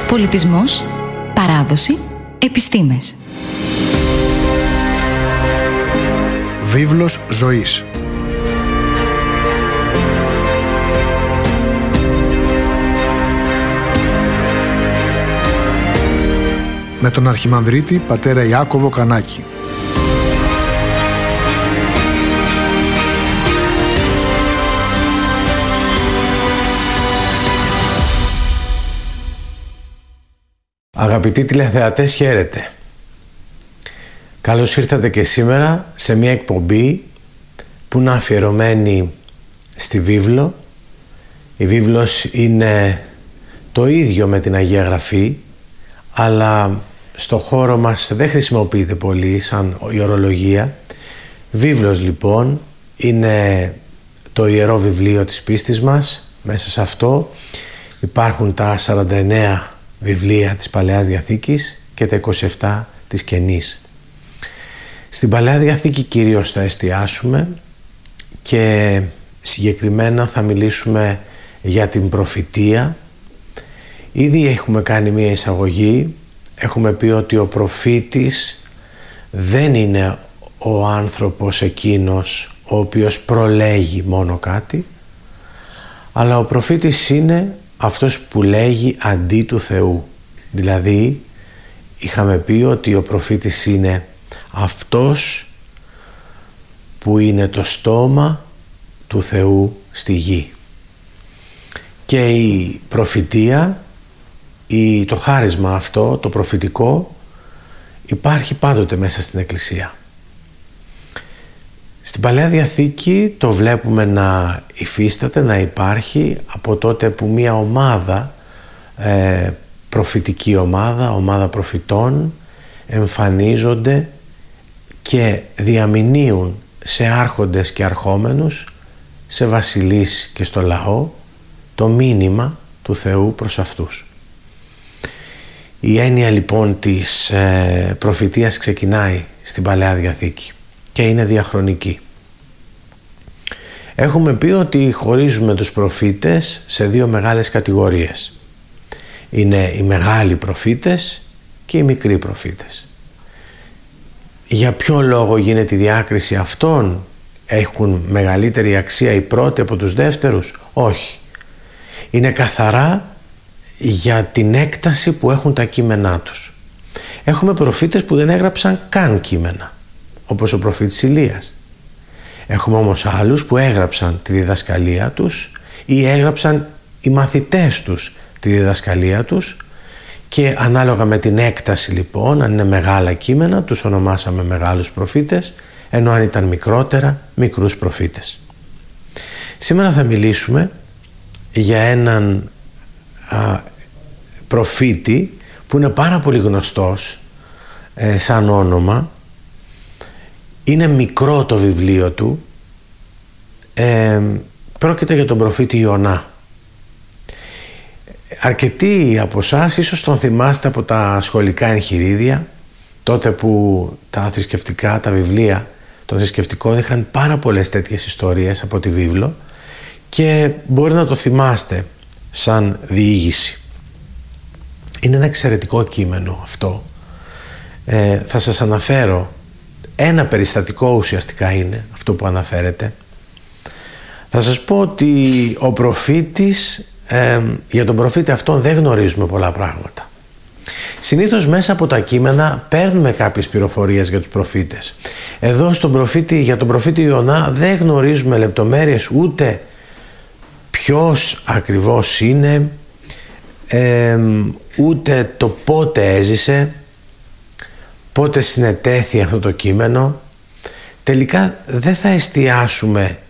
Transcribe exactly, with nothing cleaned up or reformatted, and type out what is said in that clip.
Πολιτισμός, παράδοση, επιστήμες. Βίβλος ζωής. Με τον Αρχιμανδρίτη πατέρα Ιάκωβο Κανάκη. Αγαπητοί τηλεθεατές, χαίρετε. Καλώς ήρθατε και σήμερα σε μια εκπομπή που είναι αφιερωμένη στη βίβλο. Η βίβλος είναι το ίδιο με την Αγία Γραφή, αλλά στο χώρο μας δεν χρησιμοποιείται πολύ σαν η ορολογία. Βίβλος λοιπόν είναι το ιερό βιβλίο της πίστης μας. Μέσα σε αυτό υπάρχουν τα σαράντα εννέα βιβλία της Παλαιάς Διαθήκης και τα είκοσι επτά της Καινής. Στην Παλαιά Διαθήκη κυρίως θα εστιάσουμε και συγκεκριμένα θα μιλήσουμε για την προφητεία. Ήδη έχουμε κάνει μία εισαγωγή. Έχουμε πει ότι ο προφήτης δεν είναι ο άνθρωπος εκείνος ο οποίος προλέγει μόνο κάτι, αλλά ο προφήτης είναι αυτός που λέγει αντί του Θεού. Δηλαδή είχαμε πει ότι ο προφήτης είναι αυτός που είναι το στόμα του Θεού στη γη. Και η προφητεία, η, το χάρισμα αυτό, το προφητικό, υπάρχει πάντοτε μέσα στην Εκκλησία. Στην Παλαιά Διαθήκη το βλέπουμε να υφίσταται, να υπάρχει από τότε που μια ομάδα, ε, προφητική ομάδα, ομάδα προφητών, εμφανίζονται και διαμηνύουν σε άρχοντες και αρχόμενους, σε βασιλείς και στο λαό, το μήνυμα του Θεού προς αυτούς. Η έννοια λοιπόν της ε, προφητείας ξεκινάει στην Παλαιά Διαθήκη και είναι διαχρονική. Έχουμε πει ότι χωρίζουμε τους προφήτες σε δύο μεγάλες κατηγορίες. Είναι οι μεγάλοι προφήτες και οι μικροί προφήτες. Για ποιο λόγο γίνεται η διάκριση αυτών? Έχουν μεγαλύτερη αξία οι πρώτοι από τους δεύτερους? Όχι. Είναι καθαρά για την έκταση που έχουν τα κείμενά τους. Έχουμε προφήτες που δεν έγραψαν καν κείμενα, όπως ο προφήτης Ηλίας. Έχουμε όμως άλλους που έγραψαν τη διδασκαλία τους ή έγραψαν οι μαθητές τους τη διδασκαλία τους, και ανάλογα με την έκταση λοιπόν, αν είναι μεγάλα κείμενα, τους ονομάσαμε μεγάλους προφήτες, ενώ αν ήταν μικρότερα, μικρούς προφήτες. Σήμερα θα μιλήσουμε για έναν α, προφήτη που είναι πάρα πολύ γνωστός ε, σαν όνομα. Είναι μικρό το βιβλίο του. Ε, πρόκειται για τον προφήτη Ιωνά. Αρκετοί από εσάς ίσως τον θυμάστε από τα σχολικά εγχειρίδια, τότε που τα θρησκευτικά, τα βιβλία των θρησκευτικών είχαν πάρα πολλές τέτοιες ιστορίες από τη βίβλο, και μπορεί να το θυμάστε σαν διήγηση. Είναι ένα εξαιρετικό κείμενο αυτό. Ε, θα σας αναφέρω ένα περιστατικό, ουσιαστικά είναι αυτό που αναφέρεται. Θα σας πω ότι ο προφήτης, ε, για τον προφήτη αυτόν δεν γνωρίζουμε πολλά πράγματα. Συνήθως μέσα από τα κείμενα παίρνουμε κάποιες πληροφορίες για τους προφήτες. Εδώ στον προφήτη, για τον προφήτη Ιωνά δεν γνωρίζουμε λεπτομέρειες, ούτε ποιος ακριβώς είναι, ε, ούτε το πότε έζησε, πότε συνετέθη αυτό το κείμενο. Τελικά δεν θα εστιάσουμε